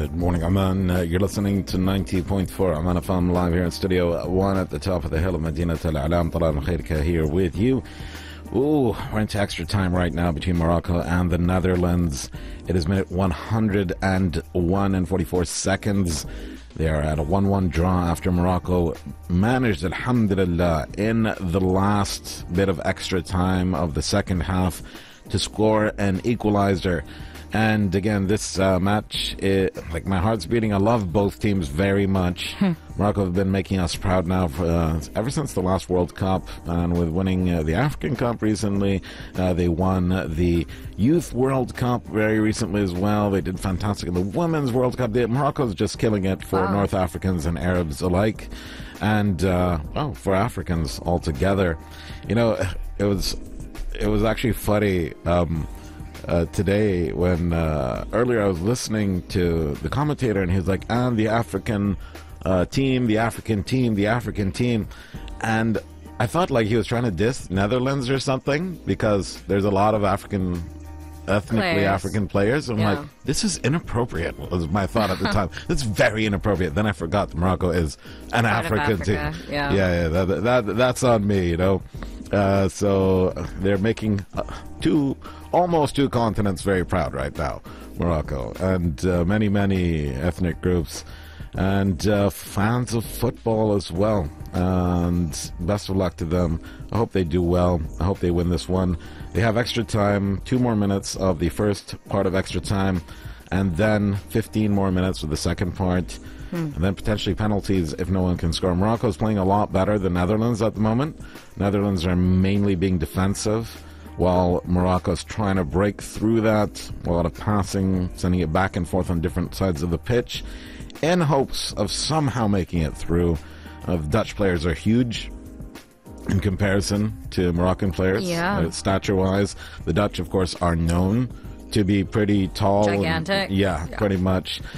Good morning, Amman. You're listening to 90.4 Amman FM live here in Studio 1 at the top of the hill of Madinat Al-Alam. Talal Khairka here with you. Ooh, we're into extra time right now between Morocco and the Netherlands. It is minute 101 and 44 seconds. They are at a 1-1 draw after Morocco managed, alhamdulillah, in the last bit of extra time of the second half to score an equalizer. And again, this match, like my heart's beating. I love both teams very much. Morocco have been making us proud now for, ever since the last World Cup, and with winning the African Cup recently. They won the Youth World Cup very recently as well. They did fantastic in the Women's World Cup. Morocco's just killing it for North Africans and Arabs alike, and for Africans altogether. You know, it was actually funny. Today when earlier I was listening to the commentator and he was like, and the African team, and I thought like he was trying to diss Netherlands or something, because there's a lot of ethnically African players. I'm like, this is inappropriate, was my thought at the time. It's very inappropriate. Then I forgot that Morocco is an African team. That's on me, you know. So they're making almost two continents very proud right now, Morocco, and many ethnic groups and fans of football as well. And best of luck to them. I hope they do well. I hope they win this one. They have extra time, 2 more minutes of the first part of extra time, and then 15 more minutes of the second part. And then potentially penalties if no one can score. Morocco's playing a lot better than Netherlands at the moment. Netherlands are mainly being defensive, while Morocco's trying to break through that. A lot of passing, sending it back and forth on different sides of the pitch, in hopes of somehow making it through. Dutch players are huge in comparison to Moroccan players. Stature-wise, the Dutch, of course, are known to be pretty tall. Gigantic. And, pretty much.